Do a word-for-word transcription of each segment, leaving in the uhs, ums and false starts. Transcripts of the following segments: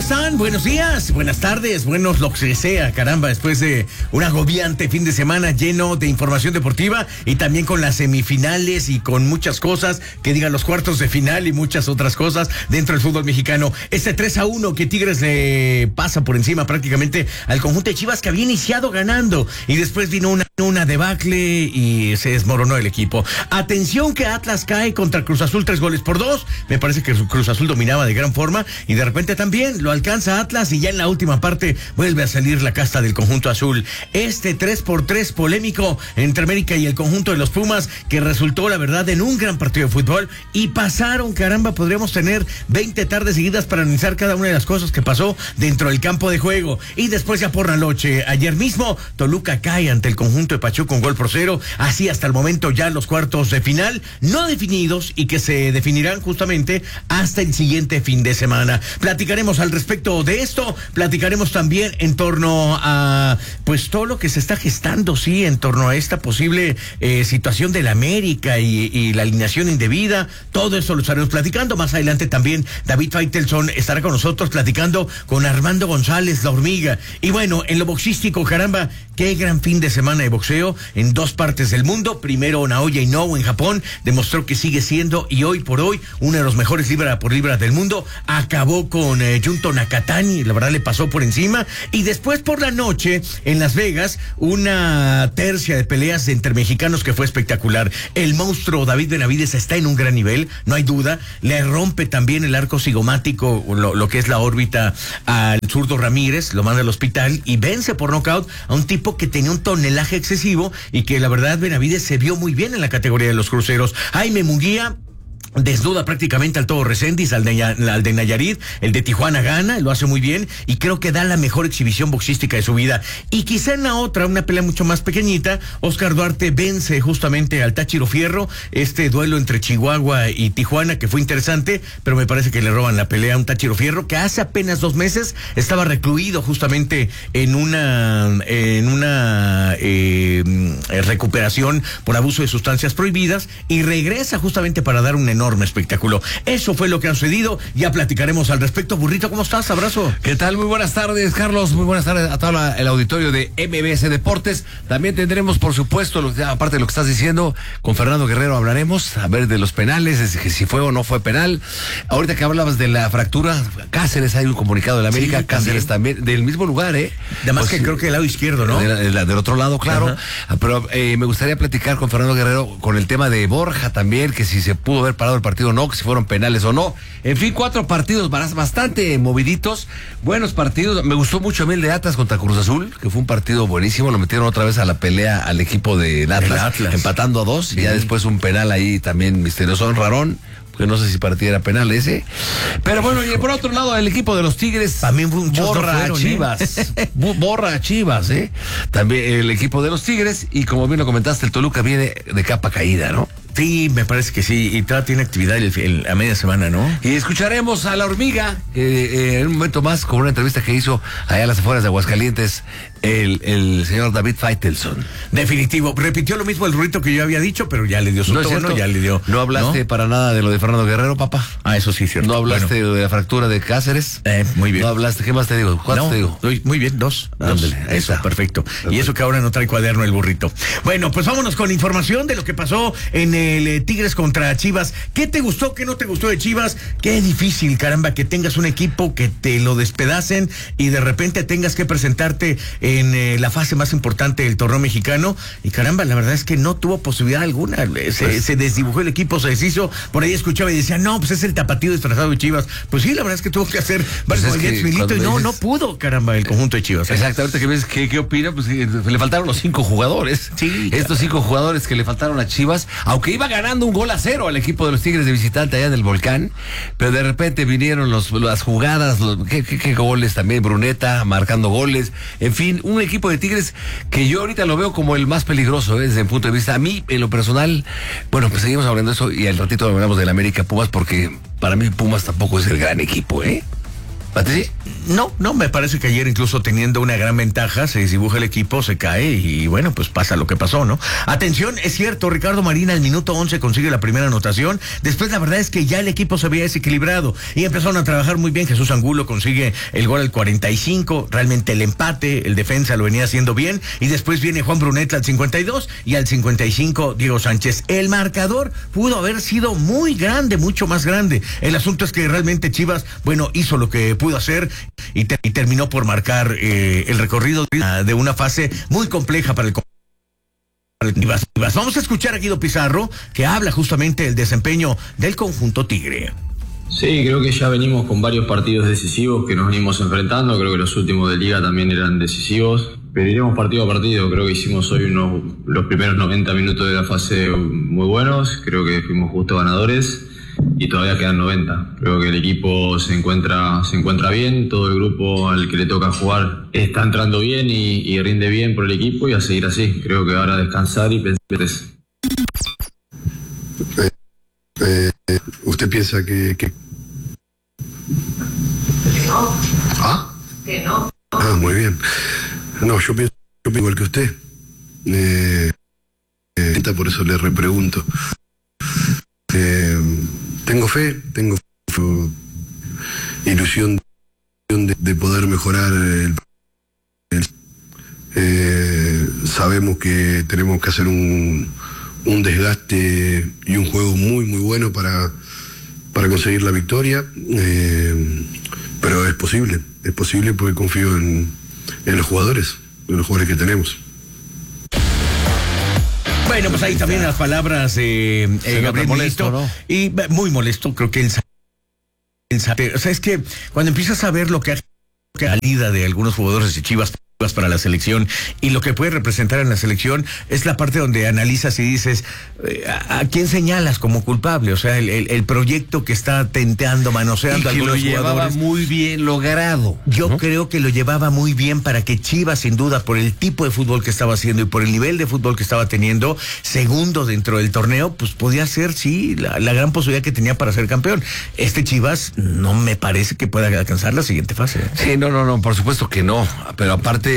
están? Buenos días, buenas tardes, buenos lo que sea, caramba, después de un agobiante fin de semana lleno de información deportiva y también con las semifinales y con muchas cosas, que digan los cuartos de final y muchas otras cosas dentro del fútbol mexicano. Este tres a uno que Tigres le pasa por encima prácticamente al conjunto de Chivas, que había iniciado ganando y después vino una, una debacle y se desmoronó el equipo. Atención que Atlas cae contra Cruz Azul tres goles por dos, me parece que Cruz Azul dominaba de gran forma y de repente también lo alcanza Atlas y ya en la última parte vuelve a salir la casta del conjunto azul. Este tres por tres polémico entre América y el conjunto de los Pumas, que resultó la verdad en un gran partido de fútbol y pasaron, caramba, podríamos tener veinte tardes seguidas para analizar cada una de las cosas que pasó dentro del campo de juego. Y después ya por la noche, ayer mismo Toluca cae ante el conjunto de Pachuca con gol por cero, así hasta el momento ya los cuartos de final no definidos y que se definirán justamente hasta el siguiente fin de semana. Platicaremos al respecto de esto, platicaremos también en torno a pues todo lo que se está gestando, sí, en torno a esta posible eh, situación de la América y, y la alineación indebida. Todo eso lo estaremos platicando. Más adelante también David Faitelson estará con nosotros platicando con Armando González, la hormiga. Y bueno, en lo boxístico, caramba, qué gran fin de semana de boxeo en dos partes del mundo. Primero Naoya Inoue en Japón demostró que sigue siendo y hoy por hoy uno de los mejores libra por libra del mundo. Acabó con eh, Junto Nakatani, la verdad le pasó por encima. Y después por la noche en Las Vegas, una tercia de peleas entre mexicanos que fue espectacular. El monstruo David Benavides está en un gran nivel, no hay duda. Le rompe también el arco cigomático, lo, lo que es la órbita, al zurdo Ramírez, lo manda al hospital y vence por nocaut a un tipo que tenía un tonelaje excesivo y que la verdad Benavides se vio muy bien en la categoría de los cruceros. Jaime Munguía desnuda prácticamente al Todo Reséndiz, al de, al de Nayarit, el de Tijuana gana, lo hace muy bien y creo que da la mejor exhibición boxística de su vida. Y quizá en la otra, una pelea mucho más pequeñita, Oscar Duarte vence justamente al Táchiro Fierro, este duelo entre Chihuahua y Tijuana que fue interesante, pero me parece que le roban la pelea a un Táchiro Fierro que hace apenas dos meses estaba recluido justamente en una en una eh, recuperación por abuso de sustancias prohibidas y regresa justamente para dar un enorme enorme espectáculo. Eso fue lo que ha sucedido. Ya platicaremos al respecto. Burrito, ¿cómo estás? Abrazo. ¿Qué tal? Muy buenas tardes, Carlos. Muy buenas tardes a todo la, el auditorio de M B S Deportes. También tendremos, por supuesto, lo, aparte de lo que estás diciendo, con Fernando Guerrero hablaremos, a ver de los penales, de si fue o no fue penal. Ahorita que hablabas de la fractura, Cáceres, hay un comunicado de la América, sí, Cáceres también. también, del mismo lugar, ¿eh? Además pues, que creo que del lado izquierdo, ¿no? De, de, de, del otro lado, claro. Ajá. Pero eh, me gustaría platicar con Fernando Guerrero con el tema de Borja también, que si se pudo haber parado el partido o no, que si fueron penales o no. En fin, cuatro partidos bastante moviditos, buenos partidos. Me gustó mucho a mí el de Atlas contra Cruz Azul, que fue un partido buenísimo. Lo metieron otra vez a la pelea al equipo del Atlas, Atlas. empatando a dos. Sí. Y ya después un penal ahí también misterioso, rarón, que no sé si para ti era penal ese. Pero bueno, y por otro lado, el equipo de los Tigres también borra a Chivas. ¿eh? Borra a Chivas, ¿eh? También el equipo de los Tigres, y como bien lo comentaste, el Toluca viene de capa caída, ¿no? Sí, me parece que sí, y todavía tiene actividad el, el, a media semana, ¿no? Y escucharemos a la hormiga eh, eh, en un momento más con una entrevista que hizo allá a las afueras de Aguascalientes el, el señor David Faitelson. Definitivo, repitió lo mismo el Rurito que yo había dicho, pero ya le dio su no tono, ya le dio... ¿No hablaste ¿no? para nada de lo de Fernando Guerrero, papá? Ah, eso sí, cierto. ¿No hablaste bueno. de la fractura de Cáceres? Eh, muy bien. ¿No hablaste? ¿Qué más te digo? ¿Cuánto no, te digo? Muy bien, dos. Ándale, eso, perfecto. perfecto. Y eso que ahora no trae cuaderno el Burrito. Bueno, pues vámonos con información de lo que pasó en el eh, Tigres contra Chivas. ¿Qué te gustó, qué no te gustó de Chivas? Qué difícil, caramba, que tengas un equipo que te lo despedacen y de repente tengas que presentarte en eh, la fase más importante del torneo mexicano. Y caramba, la verdad es que no tuvo posibilidad alguna. Se, pues, se desdibujó el equipo, se deshizo. Por ahí escuchaba y decía, no, pues es el tapatío disfrazado de Chivas. Pues sí, la verdad es que tuvo que hacer varios pues movimientos, Milito, y no, dices... no pudo, caramba, el conjunto de Chivas. ¿eh? Exactamente, que ves, ¿qué, qué opina? Pues le faltaron los cinco jugadores. Sí. Estos cinco jugadores que le faltaron a Chivas, aunque iba ganando un gol a cero al equipo de los Tigres de visitante allá en el Volcán, pero de repente vinieron los, las jugadas, los, ¿qué, qué, qué goles también, Bruneta marcando goles, en fin, un equipo de Tigres que yo ahorita lo veo como el más peligroso, ¿eh? Desde mi punto de vista. A mí, en lo personal, bueno, pues seguimos hablando de eso y al ratito hablamos del América Pumas, porque para mí Pumas tampoco es el gran equipo, ¿eh? ¿Patri? No, no, me parece que ayer incluso teniendo una gran ventaja, se desdibuja el equipo, se cae y bueno, pues pasa lo que pasó, ¿no? Atención, es cierto, Ricardo Marina al minuto once consigue la primera anotación, después la verdad es que ya el equipo se había desequilibrado y empezaron a trabajar muy bien. Jesús Angulo consigue el gol al cuarenta y cinco, realmente el empate, el defensa lo venía haciendo bien y después viene Juan Brunet al cincuenta y dos y al cincuenta y cinco Diego Sánchez. El marcador pudo haber sido muy grande, mucho más grande. El asunto es que realmente Chivas, bueno, hizo lo que pudo hacer y, te, y terminó por marcar eh, el recorrido de una fase muy compleja para el, para el Chivas. Vamos a escuchar a Guido Pizarro, que habla justamente del desempeño del conjunto Tigre. Sí, creo que ya venimos con varios partidos decisivos que nos venimos enfrentando. Creo que los últimos de Liga también eran decisivos, pero iremos partido a partido. Creo que hicimos hoy unos, los primeros noventa minutos de la fase muy buenos. Creo que fuimos justo ganadores y todavía quedan noventa. Creo que el equipo se encuentra se encuentra bien, todo el grupo al que le toca jugar está entrando bien y, y rinde bien por el equipo, y a seguir así. Creo que ahora descansar y pensar. Eh, eh, ¿Usted piensa que, que... Que no. ¿Ah? Que no. Ah, muy bien. No, yo pienso, yo pienso igual que usted. Eh, eh, por eso le repregunto. Eh, tengo fe, tengo fe, ilusión de, de poder mejorar el, el eh, sabemos que tenemos que hacer un, un desgaste y un juego muy muy bueno para, para conseguir la victoria, eh, pero es posible, es posible porque confío en, en los jugadores, en los jugadores que tenemos. Bueno, pues ahí también las palabras de eh, eh, Gabriel molesto, ¿no? Y muy molesto, creo que él sabe, él sabe. O sea, es que cuando empiezas a ver lo que ha la salida de algunos jugadores de Chivas para la selección y lo que puede representar en la selección, es la parte donde analizas y dices, eh, ¿a, a quién señalas como culpable? O sea, el, el, el proyecto que está tentando, manoseando a algunos jugadores. Lo llevaba muy bien logrado. Yo ¿no? creo que lo llevaba muy bien para que Chivas, sin duda, por el tipo de fútbol que estaba haciendo y por el nivel de fútbol que estaba teniendo, segundo dentro del torneo, pues podía ser, sí, la, la gran posibilidad que tenía para ser campeón. Este Chivas no me parece que pueda alcanzar la siguiente fase. Sí, no, no, no, por supuesto que no, pero aparte,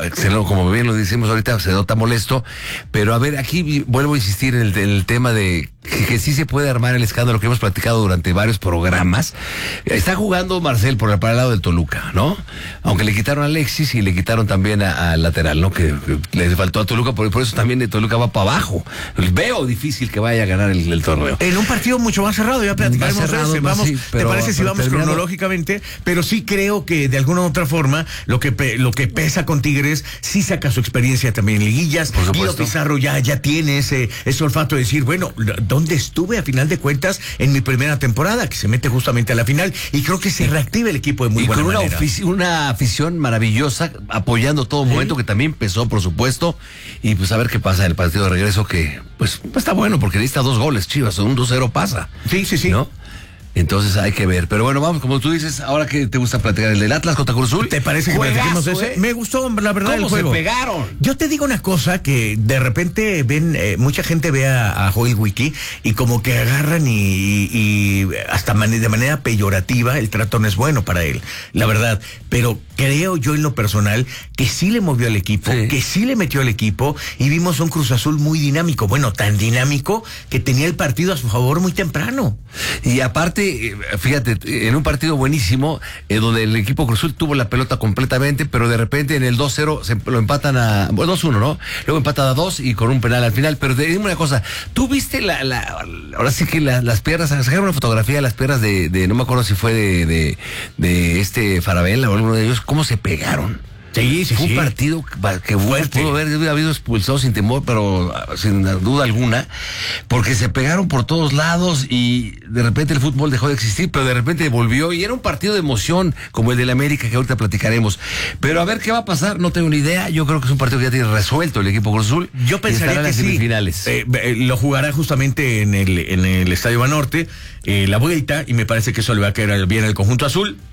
como bien lo decimos ahorita, se nota molesto, pero a ver, aquí vuelvo a insistir en el, en el tema de que, que sí se puede armar el escándalo que hemos platicado durante varios programas. Está jugando Marcel por el, para el lado del Toluca, ¿no? Aunque le quitaron a Alexis y le quitaron también al lateral, ¿no? Que, que le faltó a Toluca, por, por eso también de Toluca va para abajo. Veo difícil que vaya a ganar el, el torneo. En un partido mucho más cerrado, ya platicaremos cerrado, de ese. Vamos, sí, pero, ¿te parece si vamos terminado... cronológicamente? Pero sí creo que de alguna u otra forma lo que, pe, lo que pesa con Tigres sí saca su experiencia también en liguillas. Guido Pizarro ya, ya tiene ese, ese olfato de decir, bueno, ¿dónde estuve a final de cuentas en mi primera temporada? Que se mete justamente a la final y creo que se reactiva el equipo de muy y buena con manera. Una, ofici- una afición maravillosa, apoyando todo ¿Sí? momento, que también empezó, por supuesto, y pues a ver qué pasa en el partido de regreso, que pues está bueno, porque necesita dos goles, Chivas, un dos cero pasa. Sí, sí, sí. ¿No? Entonces hay que ver. Pero bueno, vamos, como tú dices, ahora que te gusta platicar el del Atlas contra Cruz Azul. ¿Te parece que platiquemos de ese? ¿eh? Me gustó, la verdad, ¿Cómo el juego. se pegaron? Yo te digo una cosa, que de repente ven, eh, mucha gente ve a, a Joel Wiki y como que agarran y, y, y hasta man, de manera peyorativa, el trato no es bueno para él, la verdad. Pero creo yo en lo personal que sí le movió al equipo, sí. que sí le metió al equipo y vimos un Cruz Azul muy dinámico. Bueno, tan dinámico que tenía el partido a su favor muy temprano. Y aparte, fíjate, en un partido buenísimo, eh, donde el equipo Cruz Azul tuvo la pelota completamente, pero de repente en el dos cero se lo empatan a, bueno, dos uno, ¿no? Luego empatan a dos y con un penal al final. Pero te digo una cosa, ¿tú viste la, la ahora sí que la, las piernas, sacaron una fotografía de las piernas de, de no me acuerdo si fue de, de, de este Farabella o alguno de ellos, cómo se pegaron? Sí, sí, Fue un sí. partido que fuerte. Pudo haber habido expulsado sin temor, pero sin duda alguna, porque se pegaron por todos lados y de repente el fútbol dejó de existir, pero de repente volvió y era un partido de emoción como el del América, que ahorita platicaremos. Pero a ver qué va a pasar, no tengo ni idea. Yo creo que es un partido que ya tiene resuelto el equipo Cruz Azul. Yo pensaría que sí. Eh, eh, lo jugará justamente en el, en el Estadio Banorte, eh, la vuelta, y me parece que eso le va a caer bien al conjunto azul.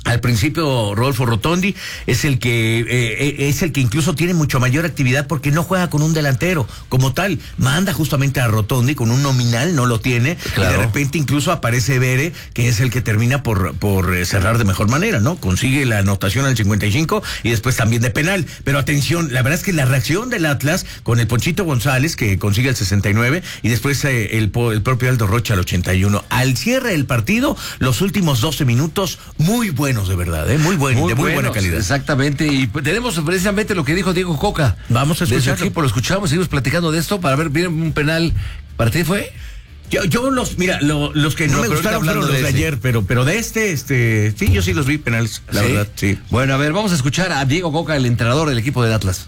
Al principio Rodolfo Rotondi es el que eh, es el que incluso tiene mucho mayor actividad porque no juega con un delantero como tal, manda justamente a Rotondi con un nominal, no lo tiene, claro. Y de repente incluso aparece Bere, que es el que termina por por cerrar de mejor manera, ¿no? Consigue la anotación al cincuenta y cinco y después también de penal, pero atención, la verdad es que la reacción del Atlas con el Ponchito González que consigue el sesenta y nueve y después eh, el, el propio Aldo Rocha al ochenta y uno, al cierre del partido, los últimos doce minutos muy buenos de verdad, ¿eh? muy bueno, muy de muy buenos, buena calidad. Exactamente, y tenemos precisamente lo que dijo Diego Coca. Vamos a escucharlo. De su equipo, lo escuchamos, seguimos platicando de esto para ver bien un penal. ¿Para ti fue? Yo, yo los, mira, lo, los que no, no me gustaron fueron los de, de ayer, pero, pero de este, este, sí, yo sí los vi penales, la ¿Sí? verdad, sí. Bueno, a ver, vamos a escuchar a Diego Coca, el entrenador del equipo del Atlas.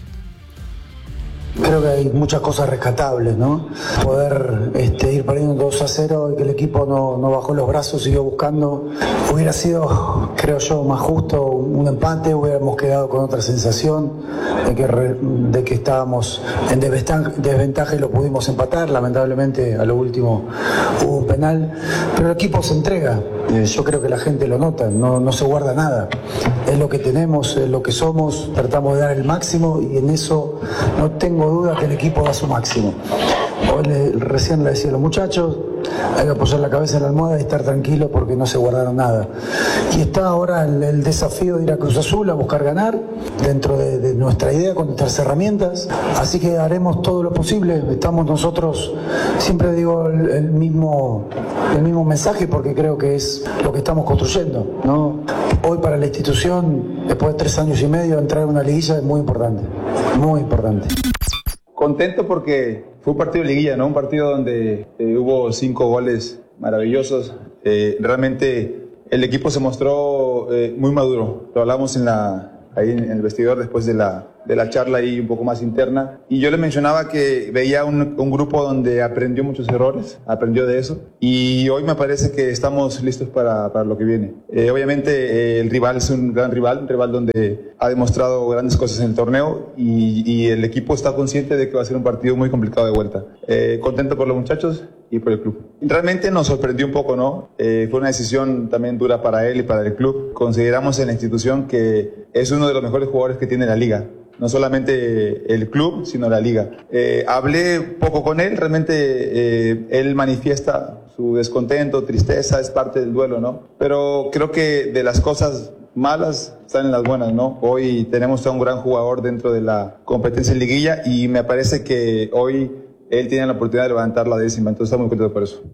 Creo que hay muchas cosas rescatables, ¿no? Poder este, ir perdiendo dos a cero y que el equipo no, no bajó los brazos, siguió buscando. Hubiera sido, creo yo, más justo un empate, hubiéramos quedado con otra sensación de que, re, de que estábamos en desventaja, desventaja y lo pudimos empatar. Lamentablemente, a lo último hubo un penal, pero el equipo se entrega. Eh, yo creo que la gente lo nota, no, no se guarda nada. Es lo que tenemos, es lo que somos, tratamos de dar el máximo y en eso no tengo duda que el equipo da su máximo. Hoy le, recién le decía a los muchachos, hay que apoyar la cabeza en la almohada y estar tranquilo porque no se guardaron nada. Y está ahora el, el desafío de ir a Cruz Azul a buscar ganar dentro de, de nuestra idea, con nuestras herramientas. Así que haremos todo lo posible. Estamos nosotros, siempre digo el, el mismo el mismo mensaje porque creo que es lo que estamos construyendo, ¿no? Hoy para la institución, después de tres años y medio, entrar en una liguilla es muy importante, muy importante. Contento porque fue un partido de liguilla, ¿no? Un partido donde eh, hubo cinco goles maravillosos. Eh, realmente el equipo se mostró eh, muy maduro. Lo hablamos en la, ahí en el vestidor después de la, de la charla ahí un poco más interna. Y yo le mencionaba que veía un, un grupo donde aprendió muchos errores, aprendió de eso. Y hoy me parece que estamos listos para, para lo que viene. Eh, obviamente eh, el rival es un gran rival, un rival donde ha demostrado grandes cosas en el torneo y, y el equipo está consciente de que va a ser un partido muy complicado de vuelta. Eh, contento por los muchachos y por el club. Realmente nos sorprendió un poco, ¿no? Eh, fue una decisión también dura para él y para el club. Consideramos en la institución que es uno de los mejores jugadores que tiene la liga. No solamente el club, sino la liga. Eh, hablé poco con él, realmente eh, él manifiesta su descontento, tristeza, es parte del duelo, ¿no? Pero creo que de las cosas malas salen las buenas, ¿no? Hoy tenemos a un gran jugador dentro de la competencia en liguilla y me parece que hoy él tiene la oportunidad de levantar la décima, entonces estamos muy contentos por eso.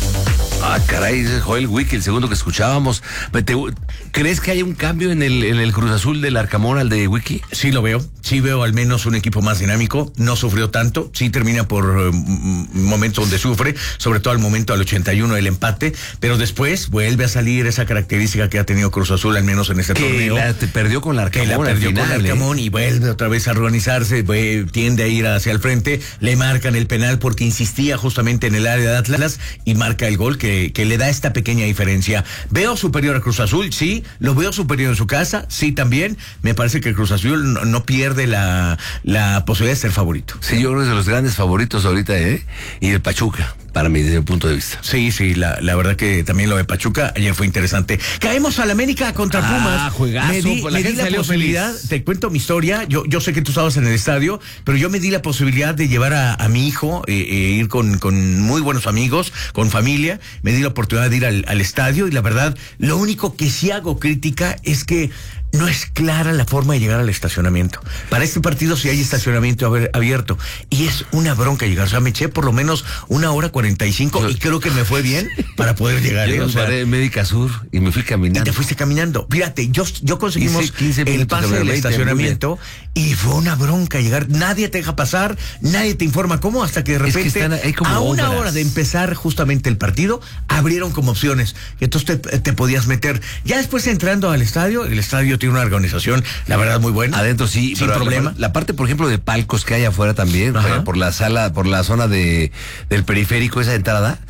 Ah, caray, ese Joel Wiki, el segundo que escuchábamos. ¿Te, ¿Crees que hay un cambio en el, en el Cruz Azul del Arcamón al de Wiki? Sí lo veo, sí veo al menos un equipo más dinámico, no sufrió tanto, sí termina por um, momentos donde sufre, sobre todo al momento al ochenta y uno del empate, pero después vuelve a salir esa característica que ha tenido Cruz Azul, al menos en este que torneo. La, te perdió con la Arcamón, que la perdió final, con el Arcamón ¿eh? Y vuelve otra vez a organizarse, vuelve, tiende a ir hacia el frente, le marcan el penal porque insistía justamente en el área de Atlas y marca el gol que, que le da esta pequeña diferencia. Veo superior a Cruz Azul, sí, lo veo superior en su casa, sí también. Me parece que Cruz Azul no, no pierde la, la posibilidad de ser favorito. Sí, yo creo que es de los grandes favoritos ahorita, ¿eh? Y el Pachuca, para mí, desde mi punto de vista. Sí, sí, la, la verdad que también lo de Pachuca ayer fue interesante. Caemos a la América contra ah, Pumas. Ah, juegazo. Me di, pues me la, di la posibilidad, feliz. Te cuento mi historia, yo, yo sé que tú estabas en el estadio, pero yo me di la posibilidad de llevar a, a mi hijo, eh, eh, ir con, con muy buenos amigos, con familia, me di la oportunidad de ir al, al estadio y la verdad, lo único que sí hago crítica es que no es clara la forma de llegar al estacionamiento. Para este partido sí hay estacionamiento abierto y es una bronca llegar. O sea, me eché por lo menos una hora cuarenta y cinco y creo que me fue bien para poder llegar. Yo ¿eh? me o sea, paré en Médica Sur y me fui caminando. Y te fuiste caminando. Fíjate, yo, yo conseguimos el pase del estacionamiento y fue una bronca llegar. Nadie te deja pasar, nadie te informa cómo, hasta que de repente, es que están, hay como a una obras. hora de empezar justamente el partido, abrieron como opciones. Y entonces te, te podías meter. Ya después entrando al estadio, el estadio tiene una organización, la verdad, muy buena. Adentro sí, sin problema. La, la parte, por ejemplo, de palcos que hay afuera también, por la sala, por la zona de del periférico, esa entrada,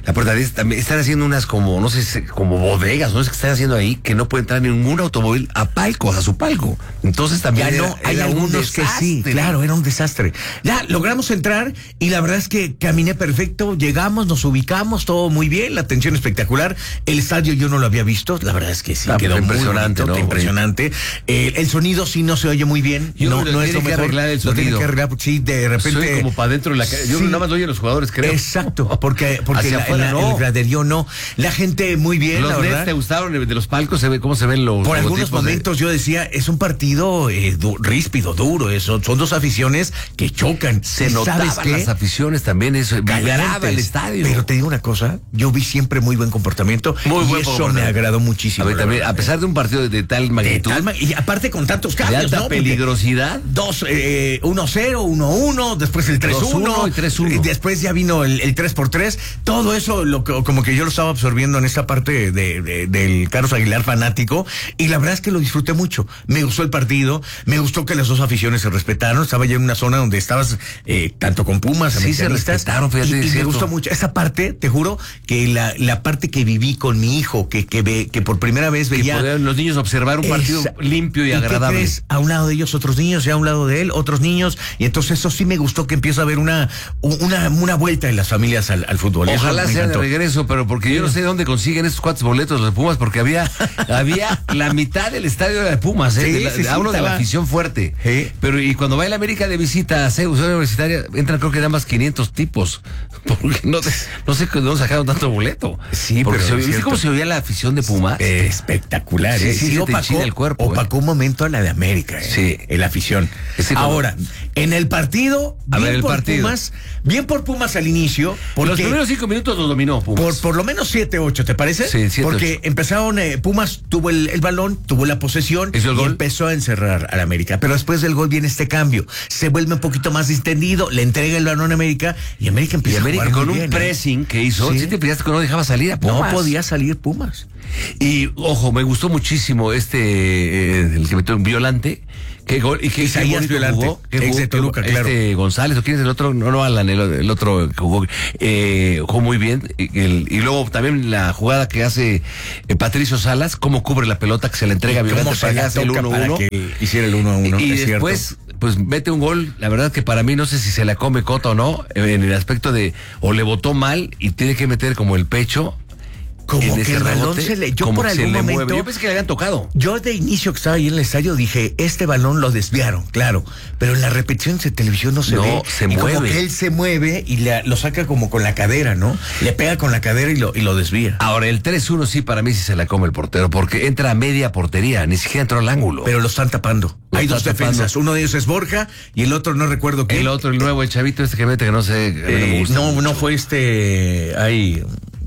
La puerta diez también están haciendo unas como, no sé, como bodegas, no sé qué están haciendo ahí, que no puede entrar ningún automóvil a palcos, a su palco. Entonces también ya era, no, hay era algunos que sí, claro, era un desastre. Ya logramos entrar y la verdad es que caminé perfecto, llegamos, nos ubicamos, todo muy bien, la atención espectacular. El estadio yo no lo había visto, la verdad es que sí, ah, quedó impresionante, muy bonito, ¿no? impresionante. Eh, el sonido sí no se oye muy bien, yo no, lo no es tiene lo que mejor. arreglar el Lo sonido. tiene que arreglar, sí, de repente. Soy como para adentro de la calle. Yo sí. nada más lo oyen los jugadores, creo. Exacto, porque, porque Hacia la, afuera, la, no. el graderío no. La gente muy bien, Los la Nets verdad. te gustaron de los palcos, se ve cómo se ven los Por algunos logotipos momentos de... yo decía, es un partido eh, du ríspido, duro, eso, son dos aficiones que chocan. Se ¿Y notaban sabes qué? las aficiones también, eso, vibraba Calientes. el estadio. Pero te digo una cosa, yo vi siempre muy buen comportamiento Muy y buen eso comportamiento. me agradó muchísimo. A ver, la también, verdad. a pesar de un partido de, de tal magnitud, De tal ma- y aparte con tantos de cambios, alta ¿no? Porque peligrosidad, Dos, eh, uno cero, uno uno, después el tres uno, dos uno y tres uno. y después ya vino el, el tres por tres, todo eso lo que- como que yo lo estaba absorbiendo en esta parte de, de- del Carlos Aguilar fanático, y la verdad es que lo disfruté mucho. Me gustó el partido, me gustó que las dos aficiones se respetaron, estaba ya en una zona donde estabas eh, tanto con Pumas, Sí, se americanistas, respetaron, fíjate, y, es y me cierto. gustó mucho esa parte, te juro que la, la parte que viví con mi hijo, que, que, ve, que por primera vez que veía podían los niños observar un partido Esa- limpio y, qué agradable. crees? A un lado de ellos otros niños y a un lado de él otros niños, y entonces eso sí me gustó, que empieza a haber una una, una vuelta en las familias al, al fútbol. Eso Ojalá me sea de encantó. regreso, pero porque yo no sé dónde consiguen estos cuatro boletos los de Pumas, porque había había la mitad del estadio de Pumas, ¿eh? Sí, de la, sí, sí, hablo de la estaba- afición fuerte. Sí. Pero y cuando va el América de visita a Ciudad Universitaria, entran creo que nada más quinientos tipos. Porque no, no sé de dónde sacaron tanto boleto. Sí, porque pero se, es ¿viste cierto. cómo se oía la afición de Pumas? Eh, espectacular, Sí, ¿eh? sí, se te opacó, enchina el cuerpo, opacó ¿eh? un momento a la de América, ¿eh? Sí. En la afición. Es que cuando- Ahora, en el partido, A bien ver, el por partido. Pumas, bien por Pumas al inicio, porque Los primeros cinco minutos los dominó Pumas. por, por lo menos siete ocho, ¿te parece? Sí, siete, Porque ocho. empezaron, eh, Pumas tuvo el, el balón, tuvo la posesión ¿Hizo el y gol? empezó a encerrar al América. Pero después del gol viene este cambio. Se vuelve un poquito más distendido, le entrega el balón a América y América Y empieza América a jugar con muy un bien, ¿eh? pressing que hizo, Sí. sí te fijaste que no dejaba salir a Pumas. No podía salir Pumas. Y ojo, me gustó muchísimo este, eh, el que metió un Violante. Qué gol, y que Isaías bonito Violante, jugó, qué ex jugó, de Toluca, este claro. González, ¿o quién es el otro? No, no, Alan, el, el otro que jugó, eh, jugó muy bien. Y, el- y luego también la jugada que hace eh, Patricio Salas, cómo cubre la pelota que se le entrega a Violante ¿Cómo se para que la hace el toca uno para uno. que hiciera el uno a uno? Y es cierto. después, pues mete un gol, la verdad que para mí no sé si se la come Cota o no, en el aspecto de o le botó mal y tiene que meter como el pecho. Como en que ese el balón rebote, se le... Yo como por que se algún le mueve. momento... Yo pensé que le habían tocado. Yo de inicio que estaba ahí en el estadio dije, este balón lo desviaron, claro, pero en la repetición de televisión no se No, ve. se y mueve. Como que él se mueve y le- lo saca como con la cadera, ¿no? Le pega con la cadera y lo, y lo desvía. Ahora, el tres uno sí para mí sí se la come el portero, porque entra a media portería, ni siquiera entró al ángulo. Pero lo están tapando. Lo Hay está dos tapando. defensas. Uno de ellos es Borja y el otro no recuerdo quién. el otro, el nuevo, el chavito este que mete, que no sé, a mí no me Eh, gusta no, mucho. no fue este... Ahí...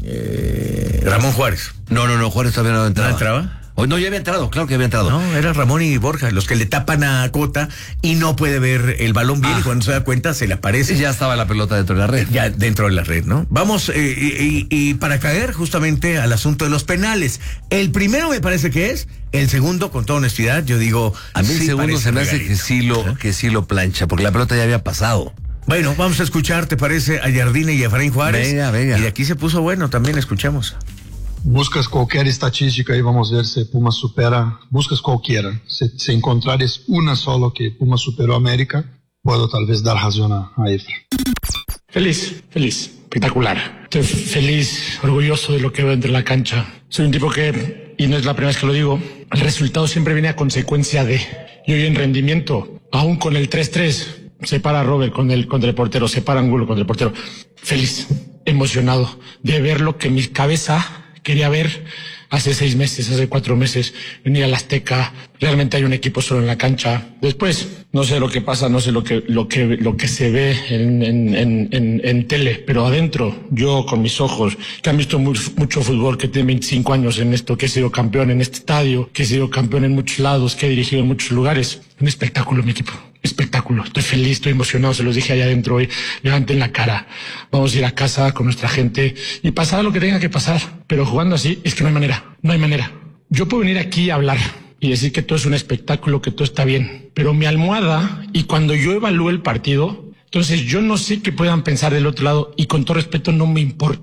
eh, Ramón Juárez. No, no, no, Juárez todavía no entraba. ¿No entraba? Oh, no, ya había entrado, claro que había entrado. No, era Ramón y Borja, los que le tapan a Cota y no puede ver el balón bien Ah. y cuando se da cuenta se le aparece. Y ya estaba la pelota dentro de la red. Ya dentro de la red, ¿no? Vamos, eh, y, y- y para caer justamente al asunto de los penales. El primero me parece que es, el segundo, con toda honestidad, yo digo. A mí el sí segundo parece se me hace regalito. que sí lo, que sí lo plancha, porque la pelota ya había pasado. Bueno, vamos a escuchar, ¿te parece? A Jardine y a Efraín Juárez. Venga, venga. Y de aquí se puso bueno, también escuchamos. Buscas cualquier estadística y vamos a ver si Pumas supera, buscas cualquiera. Si, si encontrares una solo que Pumas superó a América, puedo tal vez dar razón a, a Efra. Feliz, feliz, espectacular. Estoy feliz, orgulloso de lo que veo entre la cancha. Soy un tipo que, y no es la primera vez que lo digo, el resultado siempre viene a consecuencia de. Y hoy en rendimiento, aún con el tres tres, se para Robert con el, contra el portero, se para Angulo contra el portero. Feliz, emocionado de ver lo que mi cabeza quería ver hace seis meses, hace cuatro meses, venir al Azteca. Realmente hay un equipo solo en la cancha. Después, no sé lo que pasa, no sé lo que, lo que, lo que se ve en, en, en, en, en tele, pero adentro, yo con mis ojos, que han visto muy, mucho fútbol, que tiene veinticinco años en esto, que he sido campeón en este estadio, que he sido campeón en muchos lados, que he dirigido en muchos lugares. Un espectáculo, mi equipo. Espectáculo. Estoy feliz, estoy emocionado, se los dije allá adentro hoy. Levanten la cara. Vamos a ir a casa con nuestra gente y pasar lo que tenga que pasar. Pero jugando así es que no hay manera. No hay manera. Yo puedo venir aquí a hablar y decir que todo es un espectáculo, que todo está bien. Pero mi almohada, y cuando yo evalúo el partido, entonces yo no sé qué puedan pensar del otro lado y con todo respeto no me importa.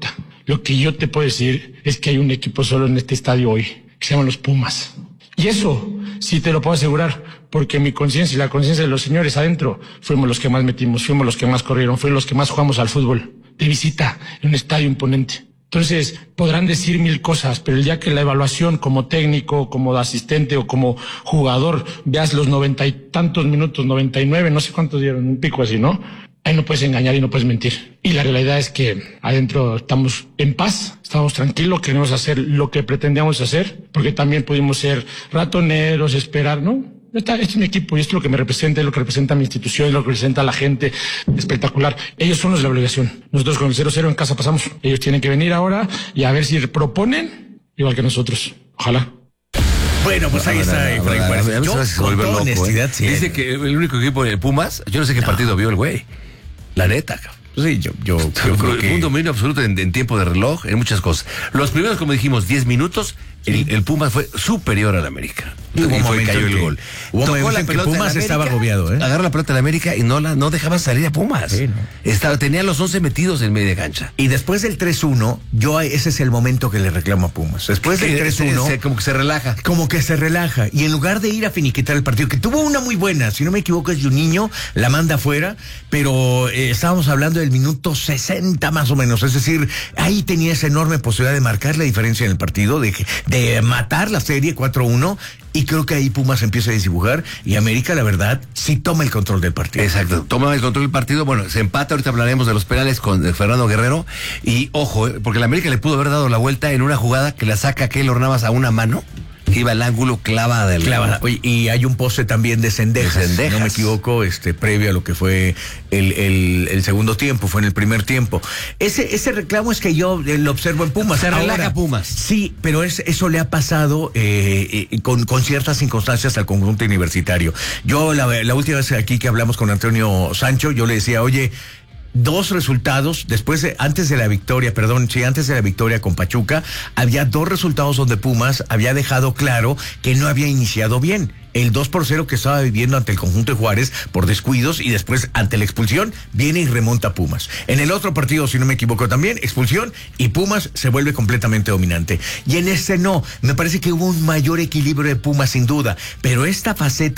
Lo que yo te puedo decir es que hay un equipo solo en este estadio hoy, que se llaman los Pumas. Y eso sí te lo puedo asegurar, porque mi conciencia y la conciencia de los señores adentro fuimos los que más metimos, fuimos los que más corrieron, fuimos los que más jugamos al fútbol, de visita, en un estadio imponente. Entonces, podrán decir mil cosas, pero el día que la evaluación como técnico, como asistente o como jugador, veas los noventa y tantos minutos, noventa y nueve, no sé cuántos dieron, un pico así, ¿no? Ahí no puedes engañar y no puedes mentir. Y la realidad es que adentro estamos en paz, estamos tranquilos, queremos hacer lo que pretendíamos hacer, porque también pudimos ser ratoneros, esperar, ¿no? Este es mi equipo y esto es lo que me representa, es lo que representa mi institución, es lo que representa a la gente. Espectacular. Ellos son los de la obligación. Nosotros con el cero cero en casa pasamos. Ellos tienen que venir ahora y a ver si proponen igual que nosotros. Ojalá. Bueno, pues ahí está Efraín Juárez. Yo, con toda honestidad, sí. Dice que el único equipo de Pumas, yo no sé qué no. partido vio el güey. La neta, cabrón. Sí, yo, yo, yo creo que... Un dominio absoluto en, en tiempo de reloj, en muchas cosas. Los primeros, como dijimos, diez minutos, el, el Pumas fue superior al América. Y hubo y fue, cayó el que, gol. Hubo Tocó la pelota Pumas América, estaba agobiado, ¿eh? Agarró la pelota de América y no la no dejaba salir a Pumas. Sí, ¿no? Estaba, tenía los once metidos en media cancha. Y después del tres uno, yo ese es el momento que le reclamo a Pumas. Después del tres uno... Se, se, como que se relaja. Como que se relaja. Y en lugar de ir a finiquitar el partido, que tuvo una muy buena, si no me equivoco es Juninho, la manda afuera, pero eh, estábamos hablando del minuto sesenta más o menos. Es decir, ahí tenía esa enorme posibilidad de marcar la diferencia en el partido, de, de matar la serie cuatro uno, y creo que ahí Pumas empieza a desdibujar y América, la verdad, sí toma el control del partido. Exacto, toma el control del partido. Bueno, se empata, ahorita hablaremos de los penales con Fernando Guerrero. Y ojo, porque la América le pudo haber dado la vuelta en una jugada que la saca Keylor Navas a una mano. Iba al ángulo clavada del clavada. Oye, y hay un poste también de Cendejas, de Cendejas, si no me equivoco, este, previo a lo que fue el, el, el segundo tiempo, fue en el primer tiempo. Ese, ese reclamo es que yo lo observo en Pumas. Se relaja Pumas. Sí, pero es, eso le ha pasado eh, eh, con, con ciertas circunstancias al conjunto universitario. Yo la, la última vez aquí que hablamos con Antonio Sancho, yo le decía, oye, dos resultados, después de, antes de la victoria, perdón, sí, antes de la victoria con Pachuca, había dos resultados donde Pumas había dejado claro que no había iniciado bien. El dos por cero que estaba viviendo ante el conjunto de Juárez por descuidos y después ante la expulsión viene y remonta Pumas. En el otro partido, si no me equivoco también, expulsión y Pumas se vuelve completamente dominante. Y en este no, me parece que hubo un mayor equilibrio de Pumas sin duda, pero esta faceta